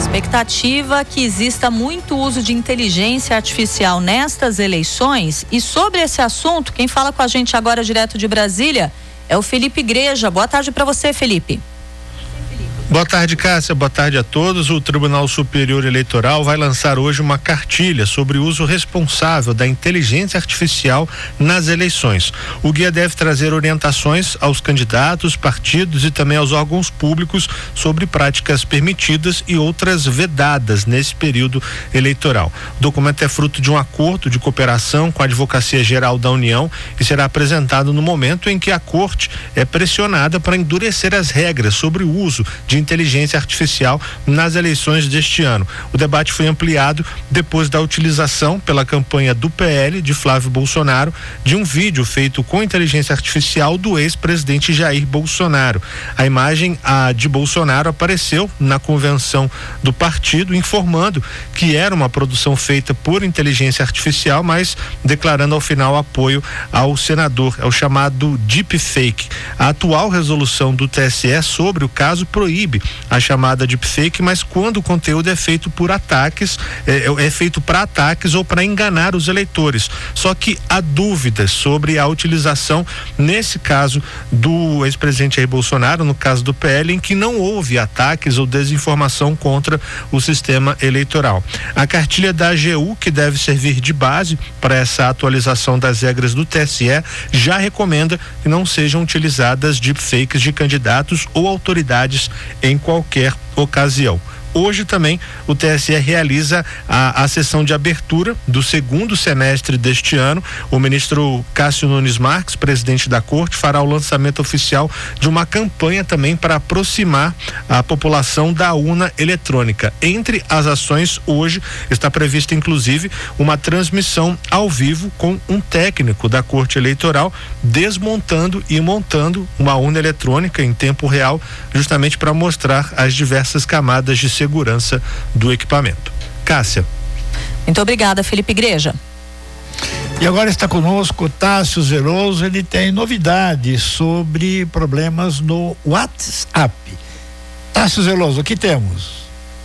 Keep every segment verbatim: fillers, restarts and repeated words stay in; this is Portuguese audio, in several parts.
expectativa que exista muito uso de inteligência artificial nestas eleições. E sobre esse assunto, quem fala com a gente agora direto de Brasília é o Felipe Igreja. Boa tarde para você, Felipe. Boa tarde, Cássia. Boa tarde a todos. O Tribunal Superior Eleitoral vai lançar hoje uma cartilha sobre o uso responsável da inteligência artificial nas eleições. O guia deve trazer orientações aos candidatos, partidos e também aos órgãos públicos sobre práticas permitidas e outras vedadas nesse período eleitoral. O documento é fruto de um acordo de cooperação com a Advocacia Geral da União e será apresentado no momento em que a Corte é pressionada para endurecer as regras sobre o uso de inteligência artificial nas eleições deste ano. O debate foi ampliado depois da utilização pela campanha do P L de Flávio Bolsonaro de um vídeo feito com inteligência artificial do ex-presidente Jair Bolsonaro. A imagem a de Bolsonaro apareceu na convenção do partido informando que era uma produção feita por inteligência artificial, mas declarando ao final apoio ao senador. É o chamado deepfake. A atual resolução do T S E sobre o caso proíbe a chamada deepfake, mas quando o conteúdo é feito por ataques, é, é feito para ataques ou para enganar os eleitores. Só que há dúvidas sobre a utilização, nesse caso do ex-presidente Jair Bolsonaro, no caso do P L, em que não houve ataques ou desinformação contra o sistema eleitoral. A cartilha da A G U, que deve servir de base para essa atualização das regras do T S E, já recomenda que não sejam utilizadas deepfakes de candidatos ou autoridades em qualquer ocasião. Hoje também o T S E realiza a, a sessão de abertura do segundo semestre deste ano. O ministro Cássio Nunes Marques, presidente da Corte, fará o lançamento oficial de uma campanha também para aproximar a população da urna eletrônica. Entre as ações hoje está prevista inclusive uma transmissão ao vivo com um técnico da Corte Eleitoral desmontando e montando uma urna eletrônica em tempo real, justamente para mostrar as diversas camadas de segurança do equipamento. Cássia. Muito obrigada, Felipe Igreja. E agora está conosco Tássio Zeloso. Ele tem novidades sobre problemas no WhatsApp. Tássio Zeloso, o que temos?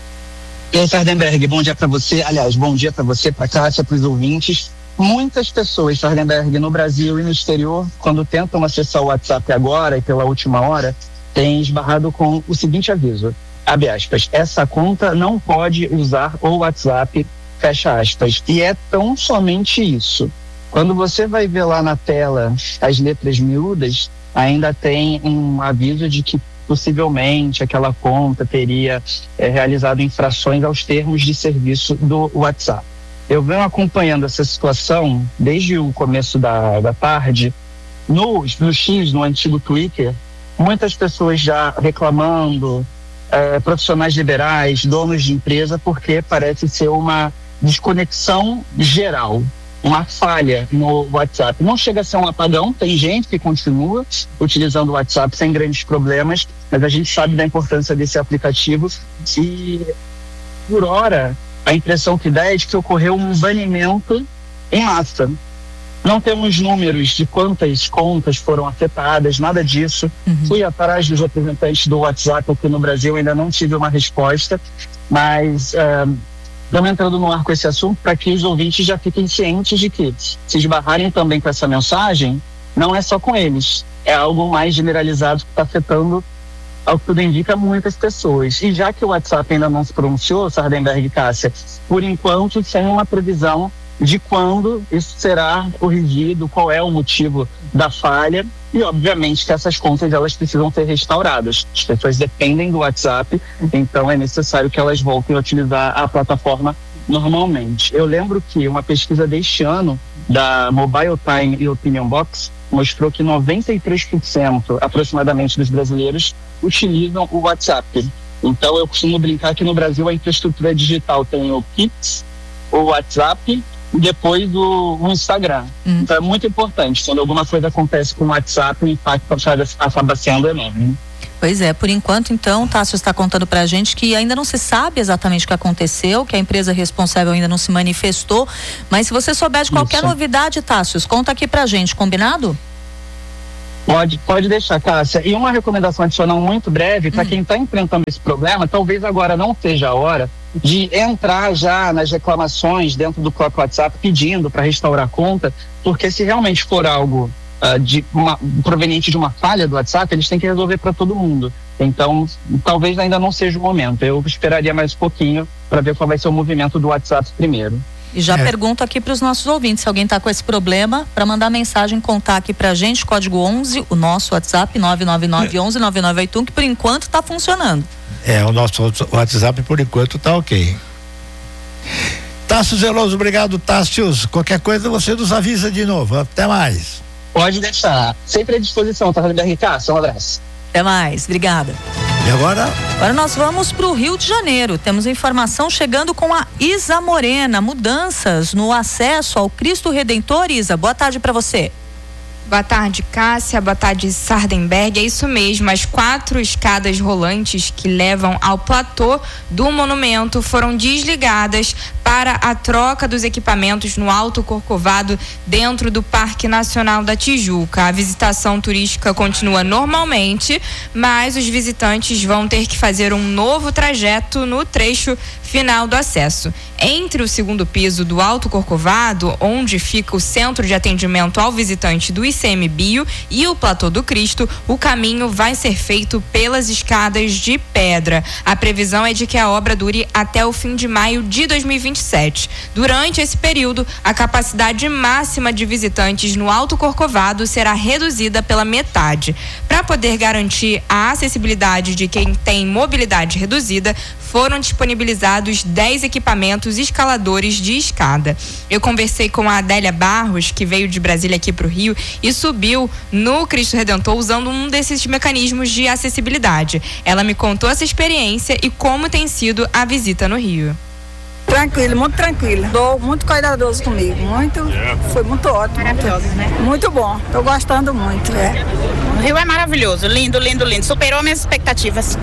E aí, Sardenberg, bom dia para você. Aliás, bom dia para você, para Cássia, para os ouvintes. Muitas pessoas, Sardenberg, no Brasil e no exterior, quando tentam acessar o WhatsApp agora e pela última hora, têm esbarrado com o seguinte aviso. Abre aspas, essa conta não pode usar o WhatsApp, fecha aspas. E é tão somente isso. Quando você vai ver lá na tela as letras miúdas, ainda tem um aviso de que possivelmente aquela conta teria é, realizado infrações aos termos de serviço do WhatsApp. Eu venho acompanhando essa situação desde o começo da, da tarde. No, no X, no antigo Twitter, muitas pessoas já reclamando, É, profissionais liberais, donos de empresa, porque parece ser uma desconexão geral, uma falha no WhatsApp. Não chega a ser um apagão, tem gente que continua utilizando o WhatsApp sem grandes problemas, mas a gente sabe da importância desse aplicativo e, por hora, a impressão que dá é de que ocorreu um banimento em massa. Não temos números de quantas contas foram afetadas, nada disso. Uhum. Fui atrás dos representantes do WhatsApp aqui no Brasil, ainda não tive uma resposta, mas uh, estamos entrando no ar com esse assunto para que os ouvintes já fiquem cientes de que, se esbarrarem também com essa mensagem, não é só com eles, é algo mais generalizado que está afetando, ao que tudo indica, muitas pessoas. E já que o WhatsApp ainda não se pronunciou, Sardenberg e Cássia, por enquanto, sem uma previsão de quando isso será corrigido, qual é o motivo da falha e, obviamente, que essas contas elas precisam ser restauradas. As pessoas dependem do WhatsApp, então é necessário que elas voltem a utilizar a plataforma normalmente. Eu lembro que uma pesquisa deste ano da Mobile Time e Opinion Box mostrou que noventa e três por cento aproximadamente dos brasileiros utilizam o WhatsApp. Então eu costumo brincar que no Brasil a infraestrutura digital tem o Pix, o WhatsApp e depois o, o Instagram. Hum. Então é muito importante. Quando alguma coisa acontece com o WhatsApp, o impacto acaba sendo enorme. Pois é, por enquanto então, o Tássio está contando pra gente que ainda não se sabe exatamente o que aconteceu, que a empresa responsável ainda não se manifestou, mas se você souber de qualquer Isso. novidade, Tássio, conta aqui pra gente, combinado? Pode, pode deixar, Cássia. E uma recomendação adicional muito breve para hum. quem está enfrentando esse problema, talvez agora não seja a hora de entrar já nas reclamações dentro do próprio WhatsApp pedindo para restaurar a conta, porque se realmente for algo uh, de uma, proveniente de uma falha do WhatsApp, eles têm que resolver para todo mundo. Então, talvez ainda não seja o momento. Eu esperaria mais um pouquinho para ver qual vai ser o movimento do WhatsApp primeiro. E já é. pergunto aqui para os nossos ouvintes, se alguém está com esse problema, para mandar mensagem, contar aqui para a gente, código onze, o nosso WhatsApp, nove nove nove, onze, nove nove oito um, que por enquanto está funcionando. É, o nosso WhatsApp por enquanto está ok. Tássio Zeloso, obrigado, Tássio. Qualquer coisa você nos avisa de novo. Até mais. Pode deixar. Sempre à disposição, tá? Cássio, um abraço. Até mais, obrigada. E agora? Agora nós vamos para o Rio de Janeiro. Temos informação chegando com a Isa Morena. Mudanças no acesso ao Cristo Redentor. Isa, boa tarde para você. Boa tarde, Cássia. Boa tarde, Sardenberg. É isso mesmo, as quatro escadas rolantes que levam ao platô do monumento foram desligadas para a troca dos equipamentos no Alto Corcovado dentro do Parque Nacional da Tijuca. A visitação turística continua normalmente, mas os visitantes vão ter que fazer um novo trajeto no trecho final do acesso. Entre o segundo piso do Alto Corcovado, onde fica o centro de atendimento ao visitante do I C M Bio, e o Platô do Cristo, o caminho vai ser feito pelas escadas de pedra. A previsão é de que a obra dure até o fim de maio de dois mil e vinte e sete. Durante esse período, a capacidade máxima de visitantes no Alto Corcovado será reduzida pela metade. Para poder garantir a acessibilidade de quem tem mobilidade reduzida, foram disponibilizados dez equipamentos escaladores de escada. Eu conversei com a Adélia Barros, que veio de Brasília aqui para o Rio e subiu no Cristo Redentor usando um desses mecanismos de acessibilidade. Ela me contou essa experiência e como tem sido a visita no Rio. Tranquilo, muito tranquilo. Dou muito cuidadoso comigo, muito, foi muito ótimo. Maravilhoso, né? Muito bom, tô gostando muito, é. O Rio é maravilhoso, lindo, lindo, lindo, superou minhas expectativas.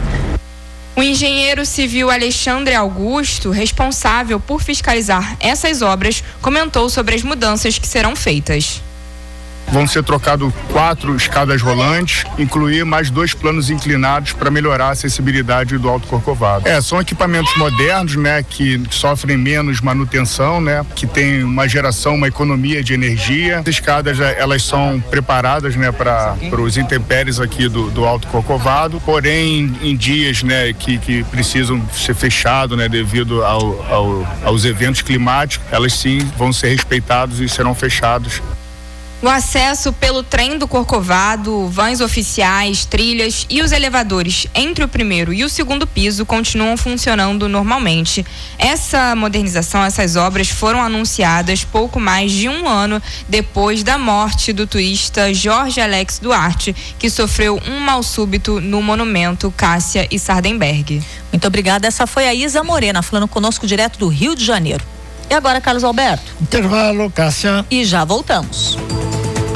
O engenheiro civil Alexandre Augusto, responsável por fiscalizar essas obras, comentou sobre as mudanças que serão feitas. Vão ser trocados quatro escadas rolantes, incluir mais dois planos inclinados para melhorar a acessibilidade do Alto Corcovado. É, são equipamentos modernos, né, que sofrem menos manutenção, né, que tem uma geração, uma economia de energia. As escadas, elas são preparadas, né, para os intempéries aqui do, do Alto Corcovado, porém em dias, né, que, que precisam ser fechados, né, devido ao, ao, aos eventos climáticos, elas sim vão ser respeitados e serão fechados. O acesso pelo trem do Corcovado, vãs oficiais, trilhas e os elevadores entre o primeiro e o segundo piso continuam funcionando normalmente. Essa modernização, essas obras foram anunciadas pouco mais de um ano depois da morte do turista Jorge Alex Duarte, que sofreu um mal súbito no monumento Cássia e Sardenberg. Muito obrigada. Essa foi a Isa Morena falando conosco direto do Rio de Janeiro. E agora, Carlos Alberto? Intervalo, Cássia. E já voltamos.